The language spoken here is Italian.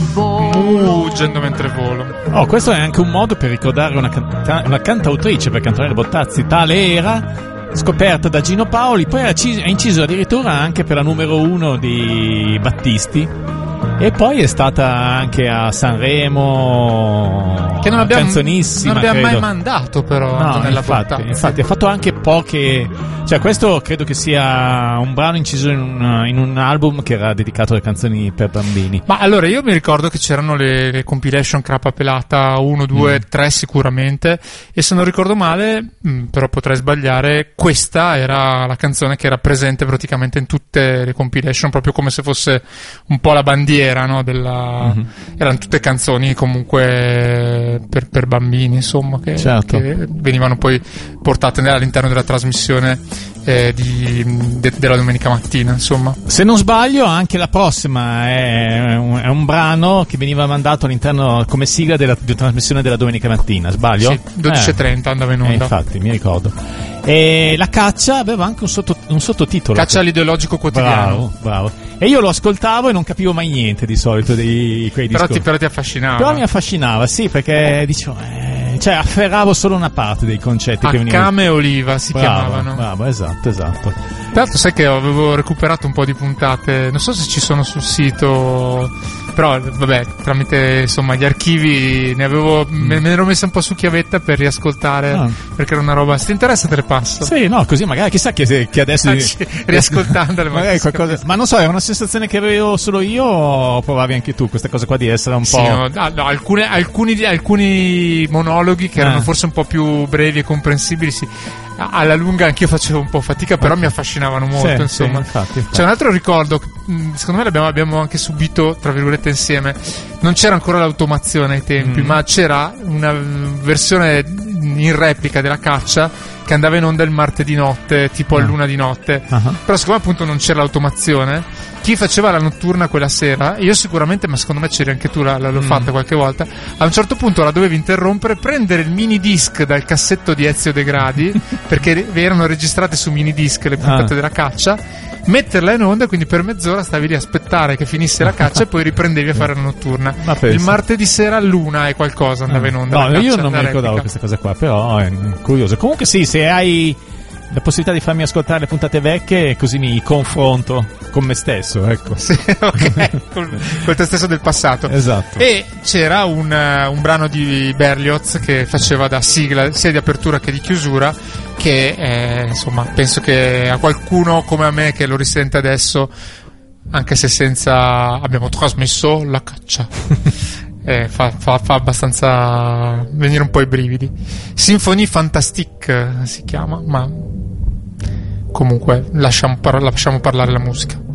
muggendo mentre volo. Oh, questo è anche un modo per ricordare una cantautrice, perché Antonella Bottazzi tale era, scoperta da Gino Paoli, poi ha inciso addirittura anche per la numero 1 di Battisti, e poi è stata anche a Sanremo, che non abbiamo canzonissima, non abbiamo credo. mai mandato, però, no, Antonella infatti Bottazzi. ha fatto anche poche, cioè questo credo che sia un brano inciso in un album che era dedicato alle canzoni per bambini. Ma allora io mi ricordo che c'erano le compilation Crapa Pelata 1, 2, 3 sicuramente, e se non ricordo male, però potrei sbagliare, questa era la canzone che era presente praticamente in tutte le compilation, proprio come se fosse un po' la bandiera, no, erano tutte canzoni comunque per bambini, insomma, che venivano poi portate all'interno della trasmissione della domenica mattina, insomma. Se non sbaglio anche la prossima è un brano che veniva mandato all'interno come sigla della trasmissione della domenica mattina, sbaglio? Sì, 12:30 andava in onda. Infatti, mi ricordo. E La caccia aveva anche un sottotitolo. Caccia all'ideologico quotidiano. Bravo. E io lo ascoltavo e non capivo mai niente di solito di quei discorsi. Però ti affascinava. Però mi affascinava, sì, perché dicevo, cioè afferravo solo una parte dei concetti che venivano. Came e Oliva si chiamavano. Bravo, esatto. Tra l'altro sai che avevo recuperato un po' di puntate, non so se ci sono sul sito, però vabbè, tramite insomma gli archivi me ne ero messa un po' su chiavetta per riascoltare, perché era una roba, se ti interessa te le passo. Sì, no, così magari chissà che adesso riascoltandole magari qualcosa, ma non so, è una sensazione che avevo solo io o provavi anche tu questa cosa qua di essere un po'. No, alcuni monologhi che erano forse un po' più brevi e comprensibili, sì. Alla lunga anch'io facevo un po' fatica, però mi affascinavano molto, insomma. Infatti. C'è un altro ricordo, secondo me l'abbiamo anche subito, tra virgolette, insieme. Non c'era ancora l'automazione ai tempi, ma c'era una versione in replica della caccia che andava in onda il martedì notte, tipo a luna di notte. Però siccome appunto non c'era l'automazione, chi faceva la notturna quella sera, io sicuramente, ma secondo me c'eri anche tu, l'ho fatta qualche volta, a un certo punto la dovevi interrompere, prendere il mini disc dal cassetto di Ezio De Gradi, perché erano registrate su mini disc le puntate della caccia, metterla in onda, quindi per mezz'ora stavi lì a aspettare che finisse la caccia e poi riprendevi a fare la notturna. Il martedì sera all'una e qualcosa andava in onda. No, io non mi ricordavo questa cosa qua, però è curioso. Comunque sì, se hai la possibilità di farmi ascoltare le puntate vecchie, così mi confronto con me stesso, ecco. Sì, ok, col te stesso del passato. Esatto. E c'era un brano di Berlioz che faceva da sigla sia di apertura che di chiusura, che insomma penso che a qualcuno come a me che lo risente adesso, anche se senza, abbiamo trasmesso la caccia. Fa abbastanza venire un po' i brividi. Symphonie Fantastique si chiama, ma comunque lasciamo parlare la musica.